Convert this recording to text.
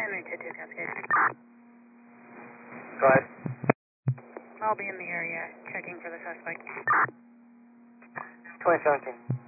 Henry 22 Cascade. Go ahead. I'll be in the area checking for the suspect. 2017.